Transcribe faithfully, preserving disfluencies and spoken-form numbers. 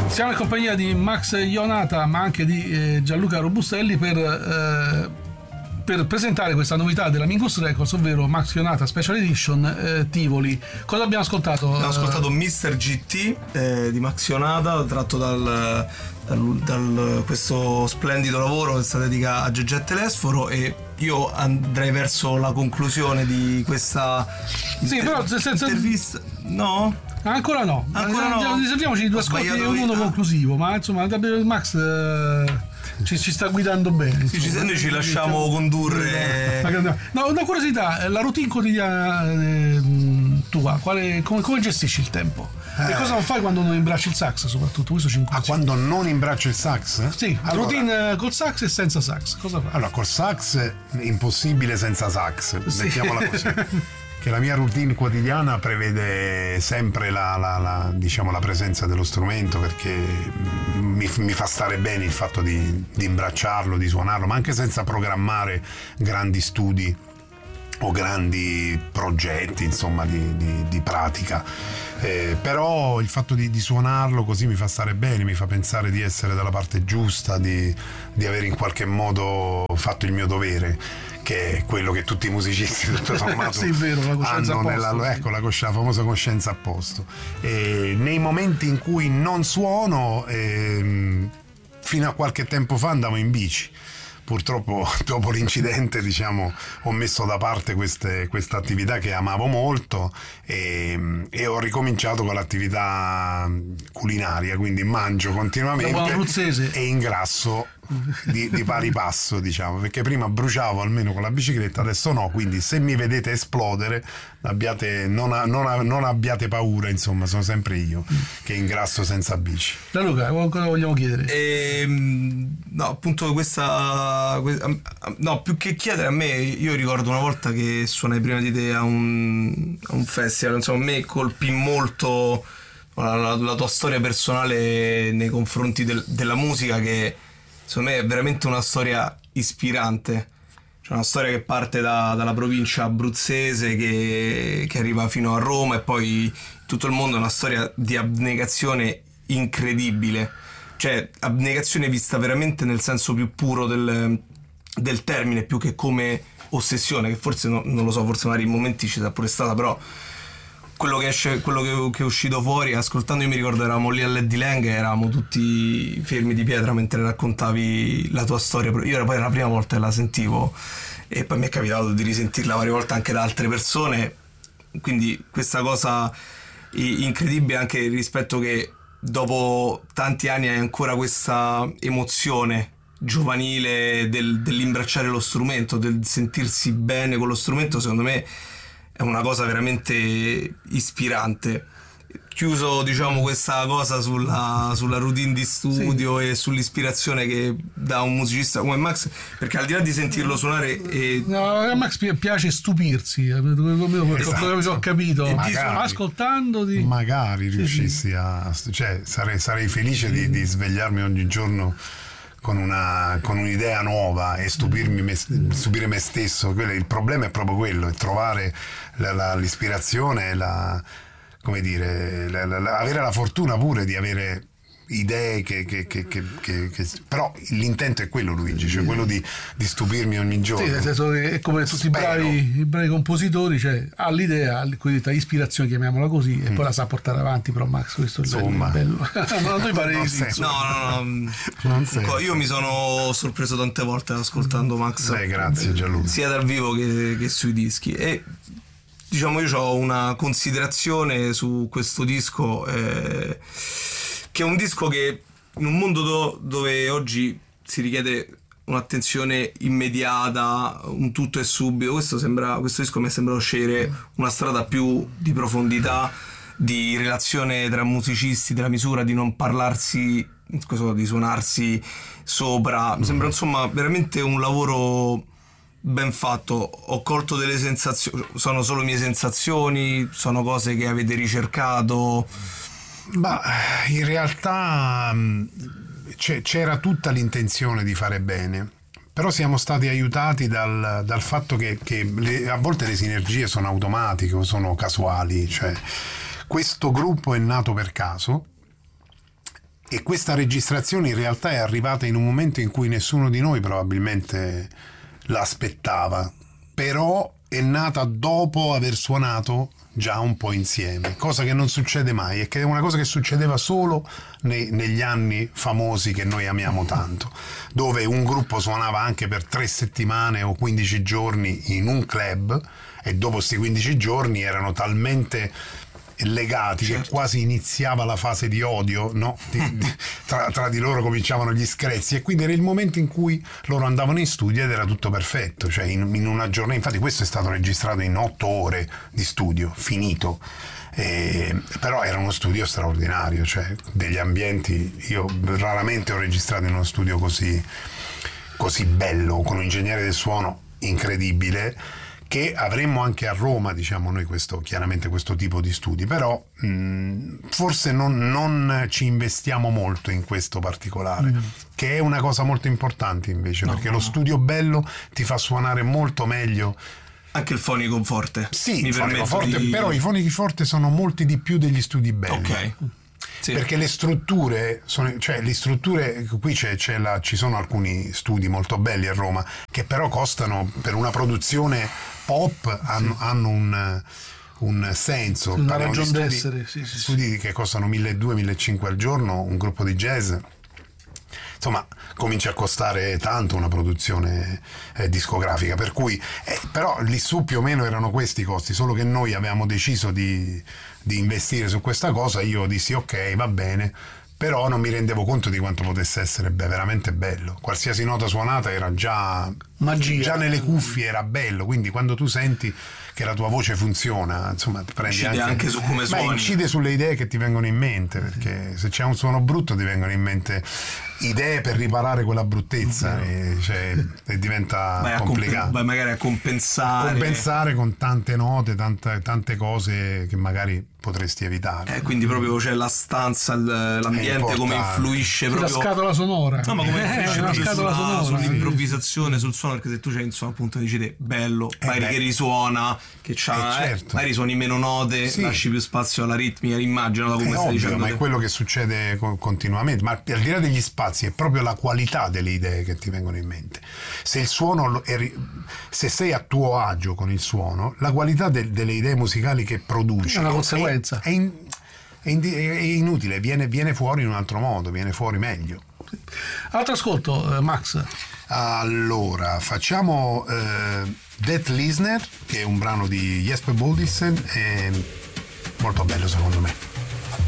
Siamo in compagnia di Max Ionata, ma anche di eh, Gianluca Robustelli per, eh, per presentare questa novità della Mingus Records, ovvero Max Ionata Special Edition eh, Tivoli. Cosa abbiamo ascoltato? Abbiamo ascoltato mister G T eh, di Max Ionata, tratto dal, dal, dal questo splendido lavoro che sta dedicato a Gegè Telesforo, e io andrei verso la conclusione di questa sì, inter- però senza... intervista. No? Ancora no, Ancora no. Riserviamoci due ascolti e uno conclusivo, ma insomma Max eh, ci, ci sta guidando bene. Sì, ci, noi ci lasciamo ci... condurre. No, una curiosità, la routine quotidiana eh, tua, quale, come, come gestisci il tempo? Eh. E cosa non fai quando non imbracci il sax, soprattutto? Questo ci ah, quando non imbraccio il sax? Sì, allora, routine col sax e senza sax, cosa fai? Allora, col sax è impossibile senza sax, sì. Mettiamola così. Che la mia routine quotidiana prevede sempre la, la, la, diciamo, la presenza dello strumento, perché mi, mi fa stare bene il fatto di, di imbracciarlo, di suonarlo, ma anche senza programmare grandi studi o grandi progetti, insomma, di, di, di pratica. Eh, però il fatto di, di suonarlo così mi fa stare bene, mi fa pensare di essere dalla parte giusta, di, di aver in qualche modo fatto il mio dovere, che è quello che tutti i musicisti tutto sommato sì, vero, la coscienza hanno a posto, nella, sì. Ecco, la, cosci- la famosa coscienza a posto. E nei momenti in cui non suono, ehm, fino a qualche tempo fa andavo in bici. Purtroppo dopo l'incidente, diciamo, ho messo da parte queste, questa attività che amavo molto e, e ho ricominciato con l'attività culinaria, quindi mangio continuamente e ingrasso di, di pari passo, diciamo, perché prima bruciavo almeno con la bicicletta, adesso no, quindi se mi vedete esplodere abbiate, non, non, non abbiate paura, insomma, sono sempre io che ingrasso senza bici. Da Luca, cosa vogliamo chiedere? E, no, appunto questa, no, più che chiedere a me, io ricordo una volta che suonai prima di te a un, a un festival, insomma, a me colpì molto la, la, la tua storia personale nei confronti del, della musica, che secondo me è veramente una storia ispirante. C'è una storia che parte da, dalla provincia abruzzese che, che arriva fino a Roma e poi in tutto il mondo, è una storia di abnegazione incredibile, cioè abnegazione vista veramente nel senso più puro del, del termine, più che come ossessione, che forse no, non lo so, forse magari in momenti ci sta pure stata, però quello che esce, quello che, che è uscito fuori, ascoltando, io mi ricordo eravamo lì all'Eddie Lang e eravamo tutti fermi di pietra mentre raccontavi la tua storia. Io era poi la prima volta che la sentivo e poi mi è capitato di risentirla varie volte anche da altre persone, quindi questa cosa incredibile, anche il rispetto che dopo tanti anni hai ancora questa emozione giovanile del, dell'imbracciare lo strumento, del sentirsi bene con lo strumento. Secondo me è una cosa veramente ispirante. Chiuso, diciamo, questa cosa sulla, sulla routine di studio, sì, e sull'ispirazione che dà un musicista come Max, perché al di là di sentirlo suonare e... no, a Max piace stupirsi, come esatto. Ho capito, magari, ascoltando di... magari riuscissi sì, a, cioè sarei, sarei felice sì. di, di svegliarmi ogni giorno con una con un'idea nuova e stupirmi me, stupire me stesso. Il problema è proprio quello, è trovare la, la, l'ispirazione, la, come dire, la, la, la, avere la fortuna pure di avere idee che, che, che, che, che, che però l'intento è quello, Luigi, cioè quello di, di stupirmi ogni giorno. Sì, nel senso che è come tutti i bravi, i bravi compositori, cioè ha l'idea, ha cosiddetta ispirazione, chiamiamola così, mm. e poi la sa portare avanti. Però Max, questo è il Insomma. bello, bello. No, noi pare sì, no, no, no, no. Io mi sono sorpreso tante volte ascoltando Max. Eh, grazie Gianluca. Sia dal vivo che, che sui dischi. E diciamo, io ho una considerazione su questo disco, eh, che è un disco che in un mondo do, dove oggi si richiede un'attenzione immediata, un tutto e subito, questo, sembra, questo disco mi sembra scegliere una strada più di profondità, di relazione tra musicisti, della misura, di non parlarsi, di suonarsi sopra. Mi sembra insomma veramente un lavoro ben fatto. Ho colto delle sensazioni, sono solo mie sensazioni, sono cose che avete ricercato? Ma in realtà c'era tutta l'intenzione di fare bene, però siamo stati aiutati dal, dal fatto che, che le, a volte le sinergie sono automatiche o sono casuali, cioè questo gruppo è nato per caso e questa registrazione in realtà è arrivata in un momento in cui nessuno di noi probabilmente l'aspettava, però è nata dopo aver suonato già un po' insieme, cosa che non succede mai e che è una cosa che succedeva solo nei, negli anni famosi che noi amiamo tanto, dove un gruppo suonava anche per tre settimane o quindici giorni in un club e dopo questi quindici giorni erano talmente legati, certo, che quasi iniziava la fase di odio, no? di, di, tra, tra di loro cominciavano gli screzi e quindi era il momento in cui loro andavano in studio ed era tutto perfetto, cioè in, in una giornata, infatti questo è stato registrato in otto ore di studio, finito. Eh, però era uno studio straordinario, cioè degli ambienti, io raramente ho registrato in uno studio così, così bello, con un ingegnere del suono incredibile, che avremmo anche a Roma, diciamo noi, questo, chiaramente questo tipo di studi, però mh, forse non, non ci investiamo molto in questo particolare, mm. che è una cosa molto importante invece, no, perché no. lo studio bello ti fa suonare molto meglio. Anche il fonico forte. Sì, mi il fonico forte, di... però i fonichi forte sono molti di più degli studi belli. Ok. Sì. Perché le strutture, sono, cioè le strutture, qui c'è, c'è la, ci sono alcuni studi molto belli a Roma che però costano, per una produzione pop, hanno, sì. hanno un, un senso. Una ragione d'essere. Sì, sì, studi sì. che costano milleduecento millecinquecento al giorno, un gruppo di jazz. Insomma, comincia a costare tanto una produzione eh, discografica, per cui eh, però lì su più o meno erano questi i costi, solo che noi avevamo deciso di, di investire su questa cosa. Io dissi ok, va bene, però non mi rendevo conto di quanto potesse essere beh, veramente bello. Qualsiasi nota suonata era già magia, già nelle cuffie era bello, quindi quando tu senti che la tua voce funziona, insomma, ti prendi incide anche, anche su come suoni. Beh, incide sulle idee che ti vengono in mente, perché se c'è un suono brutto ti vengono in mente idee per riparare quella bruttezza, e, cioè, e diventa vai complicato. Compen- vai magari a compensare. Compensare con tante note, tante, tante cose che magari potresti evitare. Eh, quindi proprio c'è la stanza, l'ambiente, come influisce proprio. La scatola sonora. No, ma come influisce eh, proprio scatola sulla, sonora, sull'improvvisazione, sul suono, perché se tu c'hai insomma appunto dici te bello, eh magari beh. che risuona, che c'ha, eh, certo. eh, magari suoni meno note, sì. lasci più spazio alla ritmica, immagino da come è stai ovvio, dicendo ma te. è quello che succede co- continuamente, ma al di là degli spazi è proprio la qualità delle idee che ti vengono in mente. Se il suono è, se sei a tuo agio con il suono, la qualità de- delle idee musicali che produci è una conseguenza. È, è, in, è, in, è inutile, viene, viene fuori in un altro modo, viene fuori meglio. Altro ascolto, eh, Max. Allora, facciamo eh, Death Listener, che è un brano di Jesper Bodilsen, è molto bello secondo me.